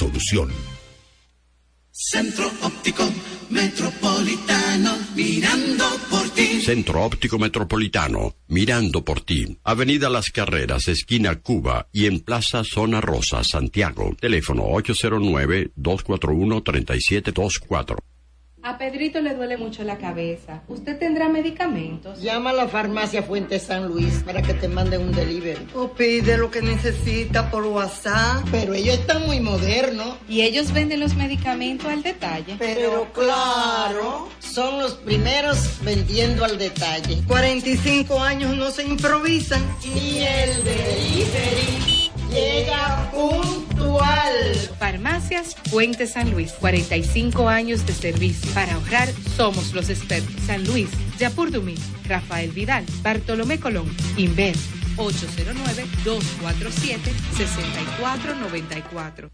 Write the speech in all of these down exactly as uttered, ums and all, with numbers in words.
solución. Centro Óptico Metropolitano, mirando por ti. Centro Óptico Metropolitano, mirando por ti. Avenida Las Carreras, esquina Cuba y en Plaza Zona Rosa, Santiago. Teléfono ocho cero nueve, dos cuatro uno, tres siete dos cuatro. A Pedrito le duele mucho la cabeza. ¿Usted tendrá medicamentos? Llama a la farmacia Fuente San Luis para que te manden un delivery. O pide lo que necesita por WhatsApp. Pero ellos están muy modernos. Y ellos venden los medicamentos al detalle. Pero claro, son los primeros vendiendo al detalle. cuarenta y cinco años no se improvisan. Y el delivery llega puntual. Farmacias Fuente San Luis, cuarenta y cinco años de servicio. Para ahorrar, somos los expertos. San Luis, Yapur Dumí, Rafael Vidal, Bartolomé Colón, Inver, ocho cero nueve, dos cuatro siete, seis cuatro nueve cuatro.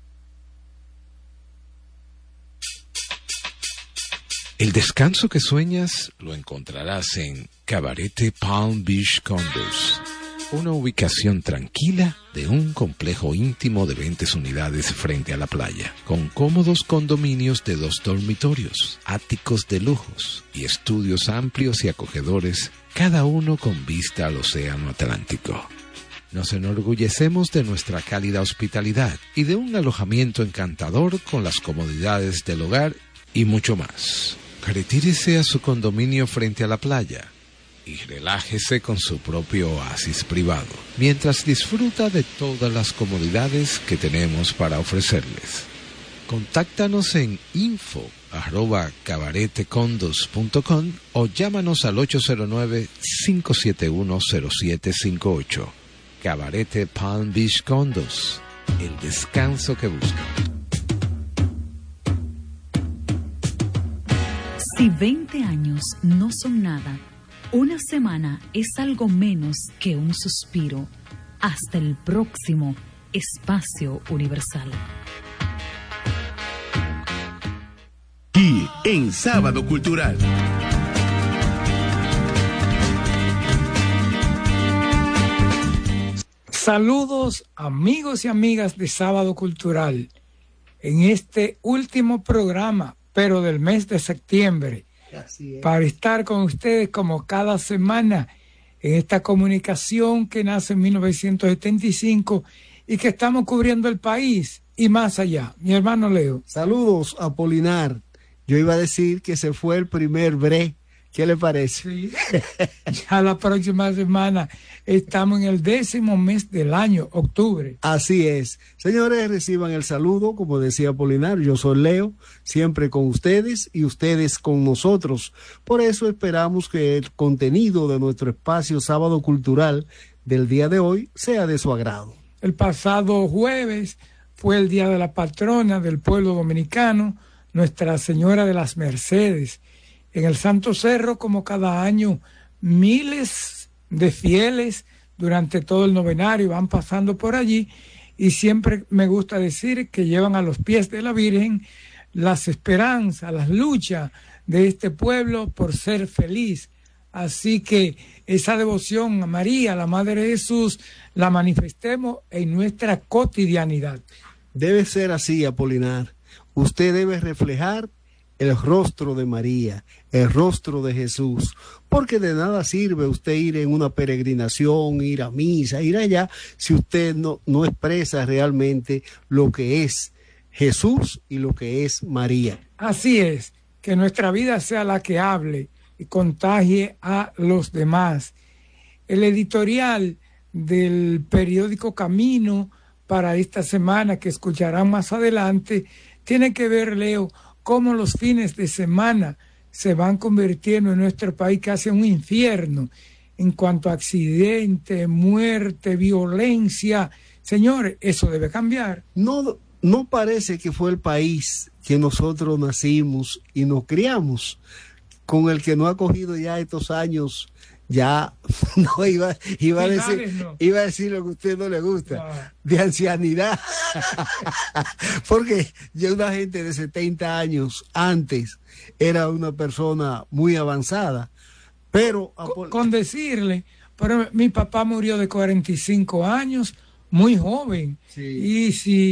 El descanso que sueñas lo encontrarás en Cabarete Palm Beach Condos. Una ubicación tranquila de un complejo íntimo de veinte unidades frente a la playa, con cómodos condominios de dos dormitorios, áticos de lujos y estudios amplios y acogedores, cada uno con vista al océano Atlántico. Nos enorgullecemos de nuestra cálida hospitalidad y de un alojamiento encantador con las comodidades del hogar y mucho más. Retírese a su condominio frente a la playa y relájese con su propio oasis privado, mientras disfruta de todas las comodidades que tenemos para ofrecerles. Contáctanos en info arroba cabaretecondos punto com o llámanos al ocho cero nueve, cinco siete uno, cero siete cinco ocho. Cabarete Palm Beach Condos, el descanso que buscan. Si veinte años no son nada, una semana es algo menos que un suspiro. Hasta el próximo Espacio Universal. Y en Sábado Cultural. Saludos amigos y amigas de Sábado Cultural. En este último programa, pero del mes de septiembre, para estar con ustedes como cada semana en esta comunicación que nace en mil novecientos setenta y cinco y que estamos cubriendo el país y más allá. Mi hermano Leo. Saludos, Apolinar. Yo iba a decir que se fue el primer bre. ¿Qué le parece? Sí. Ya la próxima semana estamos en el décimo mes del año, octubre. Así es. Señores, reciban el saludo, como decía Apolinar, yo soy Leo, siempre con ustedes y ustedes con nosotros. Por eso esperamos que el contenido de nuestro espacio Sábado Cultural del día de hoy sea de su agrado. El pasado jueves fue el Día de la Patrona del pueblo dominicano, Nuestra Señora de las Mercedes. En el Santo Cerro, como cada año, miles de fieles durante todo el novenario van pasando por allí y siempre me gusta decir que llevan a los pies de la Virgen las esperanzas, las luchas de este pueblo por ser feliz. Así que esa devoción a María, la Madre de Jesús, la manifestemos en nuestra cotidianidad. Debe ser así, Apolinar. Usted debe reflejar el rostro de María, el rostro de Jesús, porque de nada sirve usted ir en una peregrinación, ir a misa, ir allá, si usted no, no expresa realmente lo que es Jesús y lo que es María. Así es, que nuestra vida sea la que hable y contagie a los demás. El editorial del periódico Camino para esta semana, que escucharán más adelante, tiene que ver, Leo, cómo los fines de semana se van convirtiendo en nuestro país casi en un infierno en cuanto a accidentes, muerte, violencia. Señores, eso debe cambiar. No, no parece que fue el país que nosotros nacimos y nos criamos, con el que no ha cogido ya estos años. Ya no iba, iba, a decir, no. iba a decir lo que a usted no le gusta, no. de ancianidad. Porque ya una gente de setenta años antes era una persona muy avanzada. Pero con, con decirle, pero mi papá murió de cuarenta y cinco años, muy joven. Sí. Y si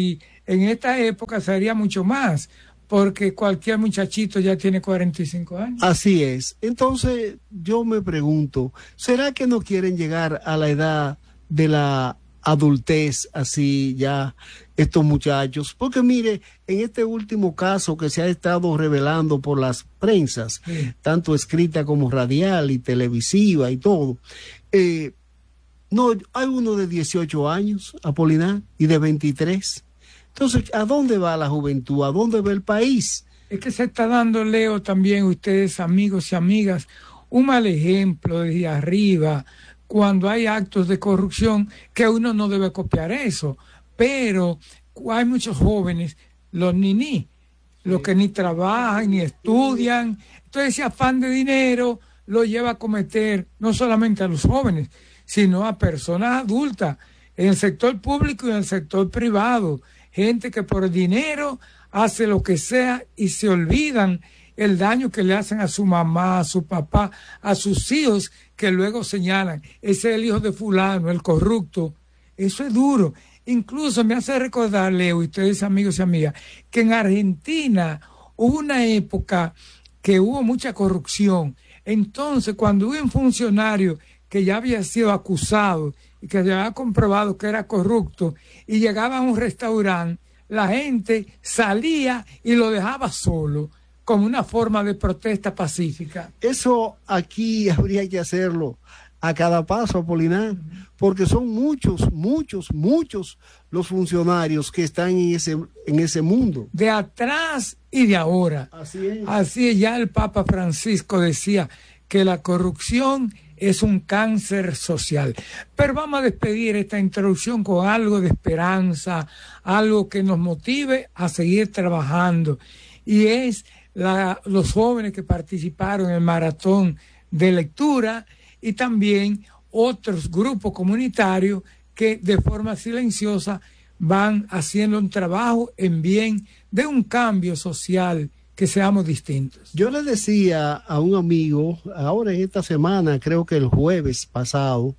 En esta época sería mucho más, porque cualquier muchachito ya tiene cuarenta y cinco años. Así es. Entonces, yo me pregunto, ¿será que no quieren llegar a la edad de la adultez así ya estos muchachos? Porque mire, en este último caso que se ha estado revelando por las prensas, sí, tanto escrita como radial y televisiva y todo, eh, no, hay uno de dieciocho años, Apolinar, y de veintitrés. Entonces, ¿a dónde va la juventud? ¿A dónde va el país? Es que se está dando, Leo, también ustedes, amigos y amigas, un mal ejemplo desde arriba cuando hay actos de corrupción, que uno no debe copiar eso. Pero hay muchos jóvenes, los niní, sí, los que ni trabajan, ni estudian. Entonces ese afán de dinero lo lleva a cometer no solamente a los jóvenes, sino a personas adultas, en el sector público y en el sector privado. Gente que por dinero hace lo que sea y se olvidan el daño que le hacen a su mamá, a su papá, a sus hijos, que luego señalan, ese es el hijo de fulano, el corrupto. Eso es duro. Incluso me hace recordar, Leo, y ustedes amigos y amigas, que en Argentina hubo una época que hubo mucha corrupción. Entonces, cuando hubo un funcionario que ya había sido acusado y que ya había comprobado que era corrupto y llegaba a un restaurante, la gente salía y lo dejaba solo, como una forma de protesta pacífica. Eso aquí habría que hacerlo a cada paso, Apolinar, porque son muchos, muchos, muchos los funcionarios que están en ese, en ese mundo. De atrás y de ahora. Así es. Así es, ya el Papa Francisco decía que la corrupción es un cáncer social. Pero vamos a despedir esta introducción con algo de esperanza, algo que nos motive a seguir trabajando. Y es la, los jóvenes que participaron en el maratón de lectura y también otros grupos comunitarios que de forma silenciosa van haciendo un trabajo en bien de un cambio social, que seamos distintos. Yo le decía a un amigo, ahora en esta semana, creo que el jueves pasado,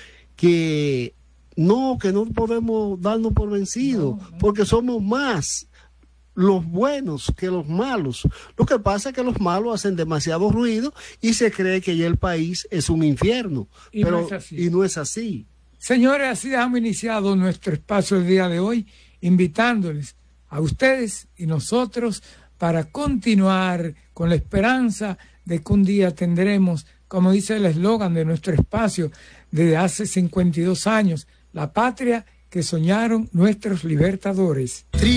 que no, que no podemos darnos por vencidos, no, no, porque somos más los buenos que los malos. Lo que pasa es que los malos hacen demasiado ruido y se cree que ya el país es un infierno. Y, pero, no, es así. y no es así. Señores, así hemos iniciado nuestro espacio el día de hoy, invitándoles a ustedes y nosotros para continuar con la esperanza de que un día tendremos, como dice el eslogan de nuestro espacio desde hace cincuenta y dos años, la patria que soñaron nuestros libertadores.